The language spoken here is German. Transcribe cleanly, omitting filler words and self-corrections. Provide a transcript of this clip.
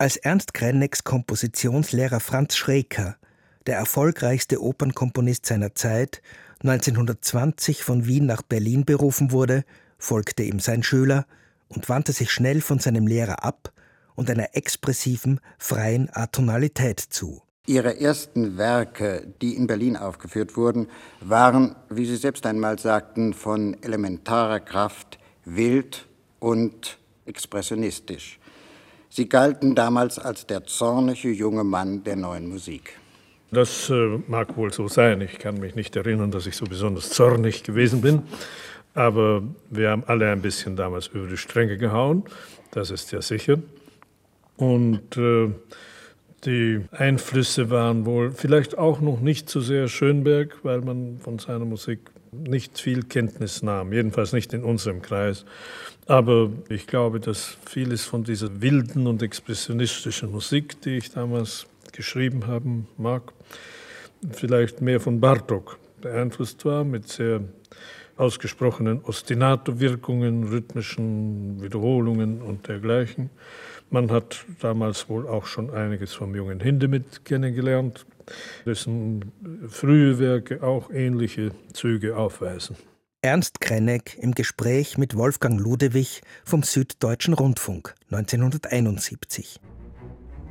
Als Ernst Kreneks Kompositionslehrer Franz Schreker, der erfolgreichste Opernkomponist seiner Zeit, 1920 von Wien nach Berlin berufen wurde, folgte ihm sein Schüler und wandte sich schnell von seinem Lehrer ab und einer expressiven, freien Atonalität zu. Ihre ersten Werke, die in Berlin aufgeführt wurden, waren, wie Sie selbst einmal sagten, von elementarer Kraft, wild und expressionistisch. Sie galten damals als der zornige junge Mann der neuen Musik. Das mag wohl so sein. Ich kann mich nicht erinnern, dass ich so besonders zornig gewesen bin. Aber wir haben alle ein bisschen damals über die Stränge gehauen. Das ist ja sicher. Und die Einflüsse waren wohl vielleicht auch noch nicht so sehr Schönberg, weil man von seiner Musik nicht viel Kenntnis nahm, jedenfalls nicht in unserem Kreis. Aber ich glaube, dass vieles von dieser wilden und expressionistischen Musik, die ich damals geschrieben haben mag, vielleicht mehr von Bartók beeinflusst war, mit sehr ausgesprochenen Ostinato-Wirkungen, rhythmischen Wiederholungen und dergleichen. Man hat damals wohl auch schon einiges vom jungen Hindemith kennengelernt, dessen frühe Werke auch ähnliche Züge aufweisen. Ernst Krenek im Gespräch mit Wolfgang Ludewig vom Süddeutschen Rundfunk 1971.